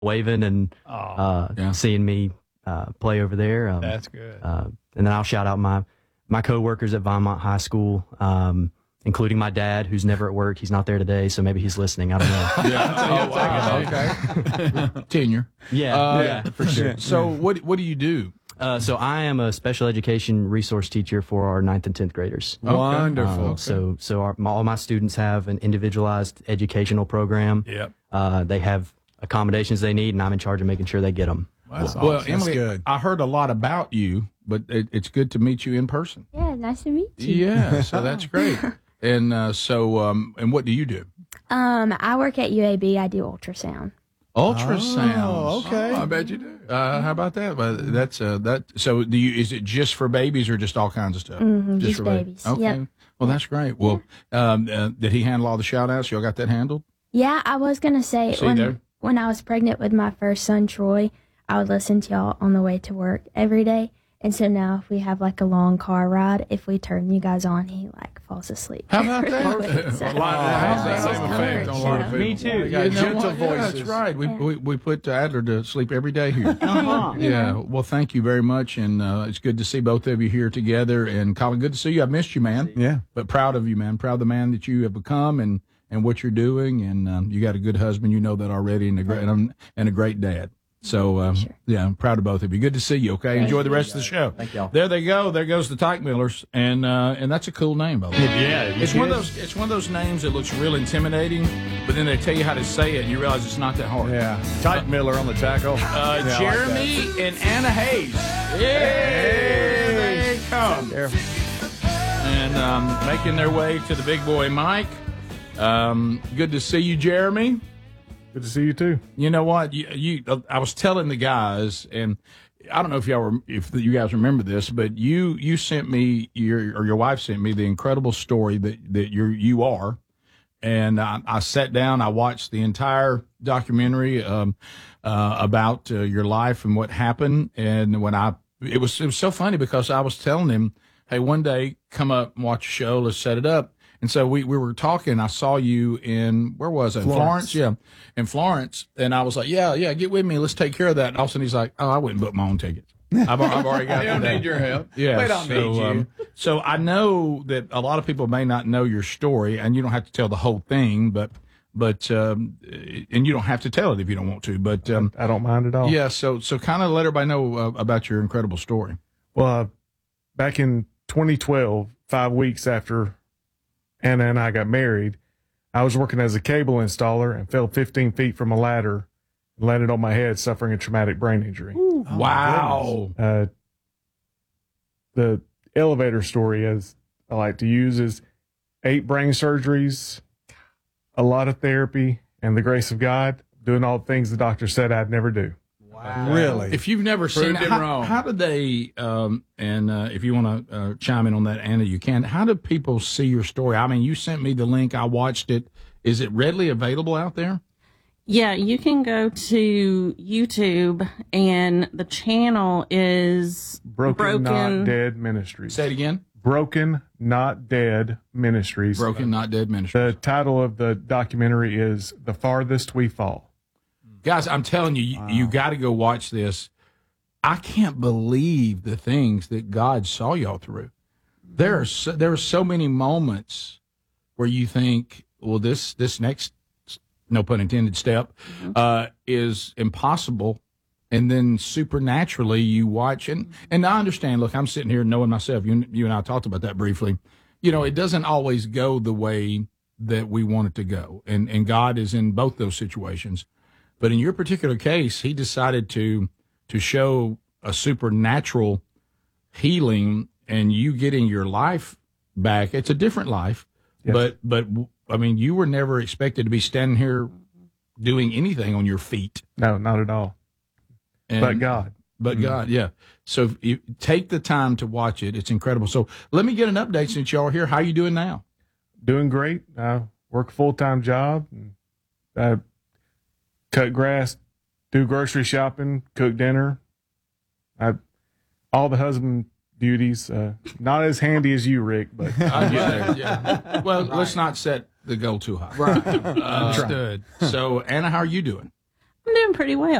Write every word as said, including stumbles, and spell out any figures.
waving and Oh, uh, yeah. seeing me uh, play over there. Um, that's good. uh, and then I'll shout out my my coworkers at Vinemont High School, um, including my dad, who's never at work. He's not there today, so maybe he's listening. I don't know. Yeah. Oh, wow. Okay. Tenure. Yeah, Uh, yeah, for sure. So what what do you do? Uh, so I am a special education resource teacher for our ninth and tenth graders. Wonderful. Um, So, so our, all my students have an individualized educational program. Yep. Uh, they have accommodations they need, and I'm in charge of making sure they get them. That's Well, awesome. Emily, good. I heard a lot about you, but it, it's good to meet you in person. Yeah, nice to meet you. Yeah, so that's great. And uh, so, um, and what do you do? Um, I work at U A B. I do ultrasound. Ultrasounds. Oh, okay. Oh, I bet you do. Uh, how about that? Well, that's uh, that. So, do you? Is it just for babies or just all kinds of stuff? Mhm, just for ba- babies. Okay. Yep. Well, that's great. Well, um, uh, did he handle all the shout outs? Y'all got that handled? Yeah, I was gonna say See when there? when I was pregnant with my first son Troy, I would listen to y'all on the way to work every day. And so now, if we have like a long car ride, if we turn you guys on, he like falls asleep. How about really that? quick. So- A lot of- has that It's same just effect on a lot of comfort, people. you know? Me too. got You know gentle what? Yeah, that's voices. right. We, Yeah. we we put Adler to sleep every day here. Uh-huh. Yeah. Well, thank you very much, and uh, it's good to see both of you here together. And Colin, good to see you. I missed you, man. Yeah. But proud of you, man. Proud of the man that you have become, and and what you're doing. And um, you got a good husband. You know that already, and a great and, and a great dad. So um, Sure. yeah, I'm proud of both of you. Good to see you. Okay, enjoy the rest of the show. Thank y'all. There they go. There goes the Tyke Millers, and uh, and that's a cool name, by the way. Yeah, It's one of those. It's one of those names that looks real intimidating, but then they tell you how to say it, and you realize it's not that hard. Yeah. Type Miller on the tackle. Uh, Yeah, I like Jeremy and Anna Hayes. Yeah, there they come. There. And um, making their way to the big boy Mike. Um, good to see you, Jeremy. Good to see you too. You know what? You, you uh, I was telling the guys, and I don't know if y'all were, if you guys remember this, but you you sent me your or your wife sent me the incredible story that that you you are, and I, I sat down, I watched the entire documentary um, uh, about uh, your life and what happened, and when I it was it was so funny because I was telling him, hey, one day come up and watch a show, let's set it up. And so we, we were talking. I saw you in, where was it? Florence. Florence, yeah, in Florence. And I was like, yeah, yeah, get with me. Let's take care of that. And all of a sudden he's like, oh, I wouldn't book my own tickets. I've, I've already got They don't that. need your help. Yeah, They don't so, need you. Um, so I know that a lot of people may not know your story, and you don't have to tell the whole thing, but but um, and you don't have to tell it if you don't want to. But um, I don't mind at all. yeah, so so kind of let everybody know uh, about your incredible story. Well, uh, back in twenty twelve, five weeks after Anna and I got married, I was working as a cable installer and fell fifteen feet from a ladder and landed on my head, suffering a traumatic brain injury. Wow. Uh, the elevator story, as I like to use, is eight brain surgeries, a lot of therapy, and the grace of God, doing all the things the doctor said I'd never do. Really? If you've never seen Proved it, him how, wrong. how do they, um, and uh, if you want to uh, chime in on that, Anna, you can. How do people see your story? I mean, you sent me the link. I watched it. Is it readily available out there? Yeah, you can go to YouTube, and the channel is Broken, Not Dead Ministries. Say it again. Broken Not Dead Ministries. Broken Not Dead Ministry. The title of the documentary is The Farthest We Fall. Guys, I'm telling you, you, you got to go watch this. I can't believe the things that God saw y'all through. There are so, there are so many moments where you think, well, this this next, no pun intended, step uh, is impossible, and then supernaturally you watch and and I understand. Look, I'm sitting here knowing myself. You you and I talked about that briefly. You know, it doesn't always go the way that we want it to go, and and God is in both those situations. But in your particular case, he decided to to show a supernatural healing and you getting your life back. It's a different life, Yes. but but I mean, you were never expected to be standing here doing anything on your feet. No, not at all. And, But God. But God, yeah. So if you take the time to watch it. It's incredible. So let me get an update since y'all are here. How you doing now? Doing great. I work a full-time job. And I cut grass, do grocery shopping, cook dinner. I, all the husband duties. Uh, not as handy as you, Rick, but I get there. Yeah. Well, let's not set the goal too high. Right. Understood. So, Anna, how are you doing? I'm doing pretty well.